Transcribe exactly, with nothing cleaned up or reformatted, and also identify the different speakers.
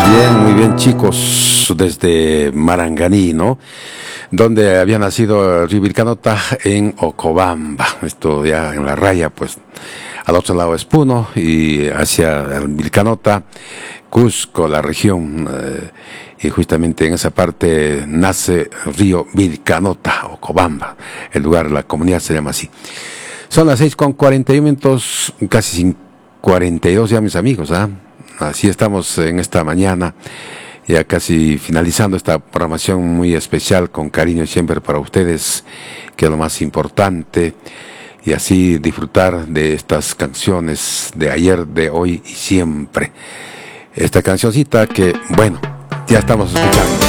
Speaker 1: Bien, muy bien, chicos, desde Maranganí, ¿no? Donde había nacido Río Vilcanota, en Ocobamba. Esto ya en la raya, pues, al otro lado es Puno y hacia el Vilcanota, Cusco, la región. Eh, y justamente en esa parte nace Río Vilcanota, Ocobamba. El lugar, la comunidad se llama así. Son las seis con cuarenta y un minutos, casi sin cuarenta y dos ya, mis amigos, ¿ah? ¿eh? Así estamos en esta mañana, ya casi finalizando esta programación muy especial, con cariño siempre para ustedes, que es lo más importante, y así disfrutar de estas canciones de ayer, de hoy y siempre. Esta cancioncita que, bueno, ya estamos escuchando.